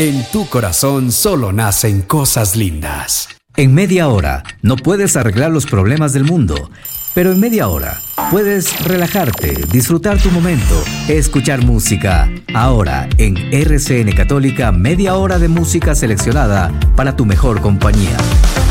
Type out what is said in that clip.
En tu corazón solo nacen cosas lindas. En media hora no puedes arreglar los problemas del mundo, pero en media hora puedes relajarte, disfrutar tu momento, escuchar música. Ahora en RCN Católica, media hora de música seleccionada para tu mejor compañía.